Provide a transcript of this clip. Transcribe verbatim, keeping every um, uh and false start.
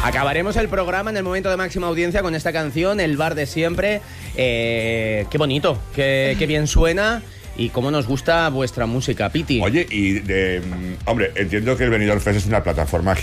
Acabaremos el programa en el momento de máxima audiencia con esta canción, El bar de siempre. Eh, qué bonito, qué, qué bien suena. Y cómo nos gusta vuestra música, Piti. Oye, y de, hombre, entiendo que el Benidorm Fest es una plataforma